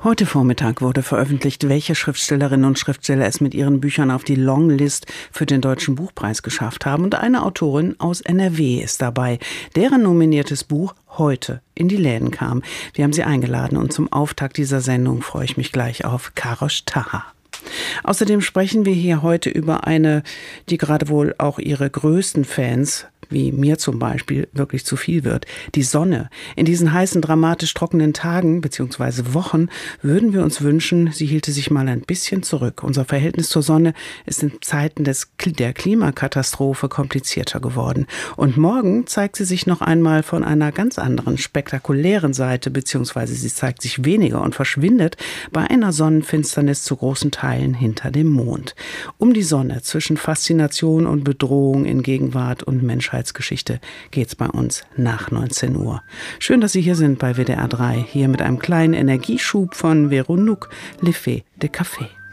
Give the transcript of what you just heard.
Heute Vormittag wurde veröffentlicht, welche Schriftstellerinnen und Schriftsteller es mit ihren Büchern auf die Longlist für den Deutschen Buchpreis geschafft haben. Und eine Autorin aus NRW ist dabei, deren nominiertes Buch heute in die Läden kam. Wir haben sie eingeladen und zum Auftakt dieser Sendung freue ich mich gleich auf Karosh Taha. Außerdem sprechen wir hier heute über eine, die gerade wohl auch ihre größten Fans, wie mir zum Beispiel, wirklich zu viel wird. Die Sonne. In diesen heißen, dramatisch trockenen Tagen bzw. Wochen würden wir uns wünschen, sie hielte sich mal ein bisschen zurück. Unser Verhältnis zur Sonne ist in Zeiten der Klimakatastrophe komplizierter geworden. Und morgen zeigt sie sich noch einmal von einer ganz anderen, spektakulären Seite, beziehungsweise sie zeigt sich weniger und verschwindet bei einer Sonnenfinsternis zu großen Teilen hinter dem Mond. Um die Sonne zwischen Faszination und Bedrohung in Gegenwart und Menschheitsgeschichte geht's bei uns nach 19 Uhr. Schön, dass Sie hier sind bei WDR 3, hier mit einem kleinen Energieschub von Veronique Le Fait de Café.